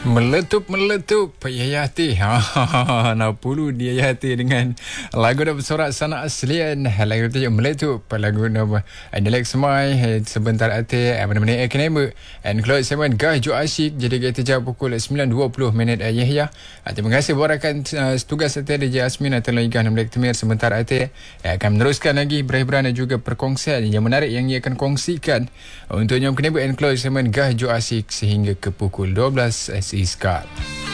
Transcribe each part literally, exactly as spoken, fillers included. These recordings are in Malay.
Meletup-meletup Yayati ha, nak pulu dia Yayati dengan lagu dah bersorak sana aslian. Lagu tu meletup. Lagu nama Andalek Semai sebentar hati mana-mana akan and close segmen Gah Jo Asyik. Jadi kita jawab pukul sembilan dua puluh minit Yahya. Terima kasih buat rakan uh, tugas hati D J Asmin atau Ligah Namlek Temir sebentar hati akan meneruskan lagi berhiburan dan juga perkongsian yang menarik yang ia akan kongsikan untuk nyom kena and close segmen Gah Jo Asyik sehingga ke pukul dua belas Iskar.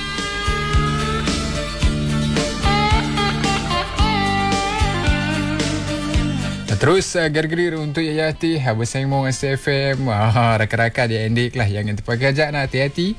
Terus uh, gergerir untuk Yayati bersama S F M. Ah, rakan-rakan dia Endik lah yang terpakai ajak nak hati-hati.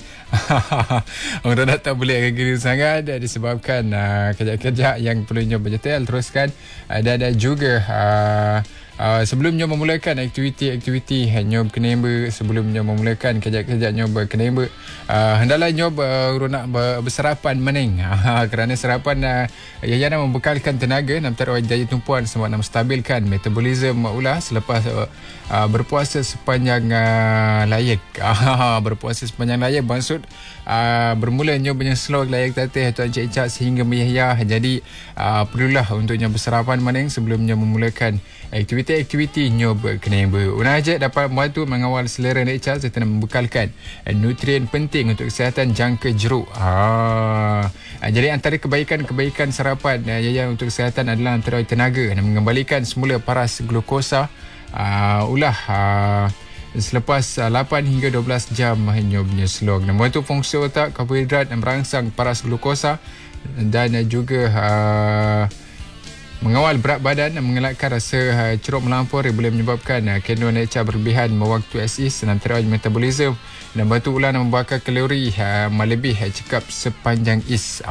Orang tak boleh gergerir sangat disebabkan uh, kejap-kejap yang perlunya berjetel teruskan uh, dan ada juga uh, Uh, sebelum nyob memulakan aktiviti-aktiviti nyob kena sebelum nyob memulakan kejap-kejap nyob kena uh, hendaklah nyob uh, nak bersarapan mening uh, kerana sarapan uh, ia nak membekalkan tenaga dan taruh daya tumpuan sebab nak menstabilkan metabolisme ulah selepas uh, uh, berpuasa sepanjang uh, layak uh, berpuasa sepanjang layak maksud uh, bermula nyob punya slog layak tatih atau encik-encik sehingga meyahyah. Jadi uh, perlulah untuk nyob bersarapan mening sebelum nyob memulakan aktiviti-aktiviti nyob kena ber. Unah ajak dapat membantu mengawal selera nature serta membekalkan nutrien penting untuk kesihatan jangka jeruk. Ha. Jadi antara kebaikan-kebaikan sarapan Yaya untuk kesihatan adalah antara tenaga dan mengembalikan semula paras glukosa. Uh, ulah uh, selepas uh, lapan hingga dua belas jam nyobnya slog. Membantu fungsi otak, karbohidrat dan merangsang paras glukosa dan juga uh, mengawal berat badan dan mengelakkan rasa uh, ceruk melampau yang boleh menyebabkan uh, kandungan nature berlebihan mewaktu asis dan terus metabolisme dan bantu ulang dan membakar kalori uh, melebih uh, cekap sepanjang is.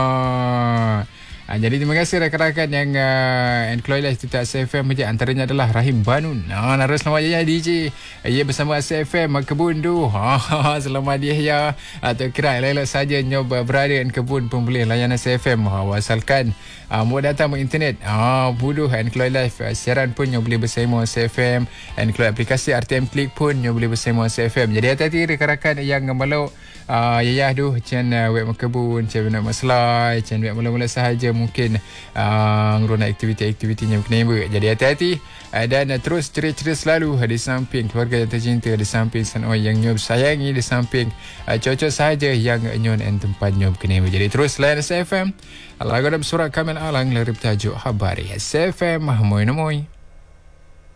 Ah. Uh, jadi terima kasih rakan-rakan yang uh, Encloy Live Tita S F M. Antaranya adalah Rahim Banun. Ah, Narus selamat Yahya D J. Ia bersama S F M kebun tu. Ah, selamat Yahya. Atau kira elok saja nyob berada di kebun pun boleh layanan S F M. Ah, asalkan ah, mau datang ke internet. Ah, buduh Encloy Live uh, siaran pun nyob boleh bersama S F M. Encloy aplikasi R T M Click pun nyob boleh bersama S F M. Jadi hati-hati rakan-rakan yang melok uh, Yahya tu cen uh, web kebun, cen nak masalah, cen web mula-mula sahaja mungkin uh, ngerona aktiviti-aktiviti yang kena buat. Jadi hati-hati uh, dan uh, terus ceria-ceria selalu uh, di samping keluarga yang tercinta, di samping sanoi yang nyob sayangi, di samping uh, cocok sahaja yang nyon dan tempat nyob kena buat. Jadi terus layan S F M. Lagu dan bersorak Kamil Alang dari bertajuk Habari S F M. Moy-moy.